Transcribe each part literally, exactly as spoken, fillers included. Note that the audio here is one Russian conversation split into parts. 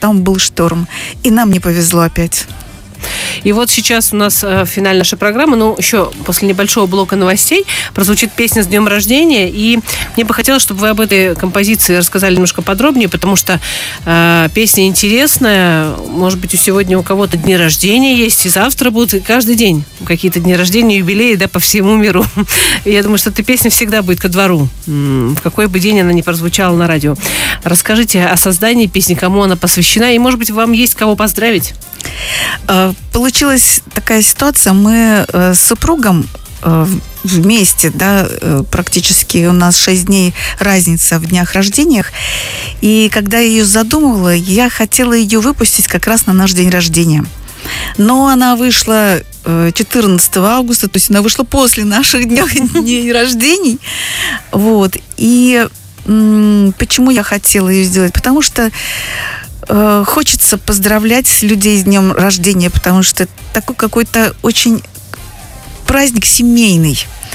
там был шторм. И нам не повезло опять. И вот сейчас у нас э, финаль нашей программы, ну, еще после небольшого блока новостей прозвучит песня «С днем рождения», и мне бы хотелось, чтобы вы об этой композиции рассказали немножко подробнее, потому что э, песня интересная, может быть, у сегодня у кого-то дни рождения есть, и завтра будут, и каждый день какие-то дни рождения, юбилеи, да, по всему миру. И я думаю, что эта песня всегда будет ко двору, в какой бы день она ни прозвучала на радио. Расскажите о создании песни, кому она посвящена, и, может быть, вам есть кого поздравить? Получилась такая ситуация, мы с супругом вместе, да, практически у нас шесть дней разница в днях рождениях, и когда я ее задумывала, я хотела ее выпустить как раз на наш день рождения. Но она вышла четырнадцатого августа, то есть она вышла после наших дней рождений. Вот. И м- почему я хотела ее сделать? Потому что хочется поздравлять людей с днем рождения, потому что это такой какой-то очень праздник семейный.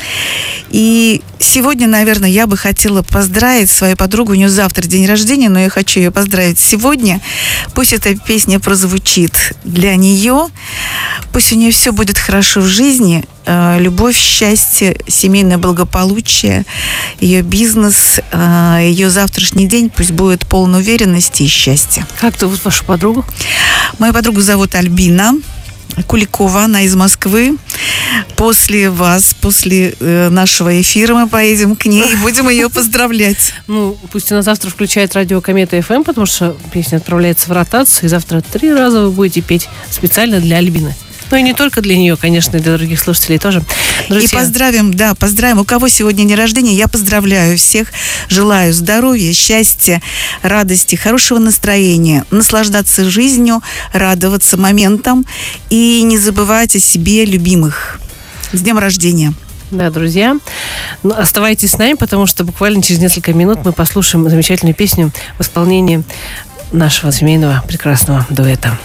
И сегодня, наверное, я бы хотела поздравить свою подругу. У нее завтра день рождения, но я хочу ее поздравить сегодня. Пусть эта песня прозвучит для нее. Пусть у нее все будет хорошо в жизни. Любовь, счастье, семейное благополучие, ее бизнес, ее завтрашний день пусть будет полон уверенности и счастья. Как зовут вашу подругу? Мою подругу зовут Альбина Куликова, она из Москвы. После вас, после э, нашего эфира мы поедем к ней и будем ее поздравлять. Ну, пусть она завтра включает радио Комета эф эм, потому что песня отправляется в ротацию, и завтра три раза вы будете петь специально для Альбины. Ну и не только для нее, конечно, и для других слушателей тоже. Друзья. И поздравим, да, поздравим. У кого сегодня день рождения, я поздравляю всех. Желаю здоровья, счастья, радости, хорошего настроения, наслаждаться жизнью, радоваться моментам и не забывать о себе любимых. С днем рождения. Да, друзья, ну, оставайтесь с нами, потому что буквально через несколько минут мы послушаем замечательную песню в исполнении нашего семейного прекрасного дуэта.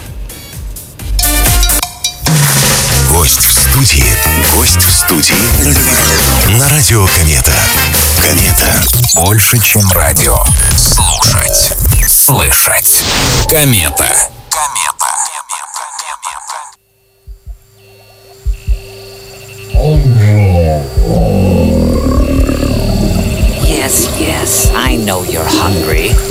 Гость в студии. Гость в студии. На радио Комета. Комета. Больше, чем радио. Слушать. Слышать. Комета.